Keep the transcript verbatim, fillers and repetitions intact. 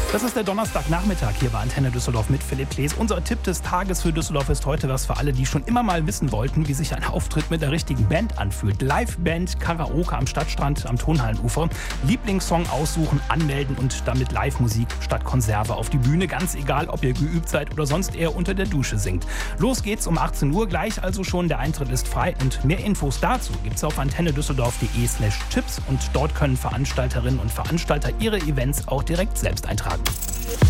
Das ist der Donnerstagnachmittag hier bei Antenne Düsseldorf mit Philipp Klees. Unser Tipp des Tages für Düsseldorf ist heute was für alle, die schon immer mal wissen wollten, wie sich ein Auftritt mit der richtigen Band anfühlt. Live-Band, Karaoke am Stadtstrand, am Tonhallenufer. Lieblingssong aussuchen, anmelden und damit Live-Musik statt Konserve auf die Bühne. Ganz egal, ob ihr geübt seid oder sonst eher unter der Dusche singt. Los geht's um achtzehn Uhr, gleich also schon. Der Eintritt ist frei und mehr Infos dazu gibt's auf antennedüsseldorf.de slash Tipps und dort können Veranstalterinnen und Veranstalter ihre Events auch direkt selbst eintragen.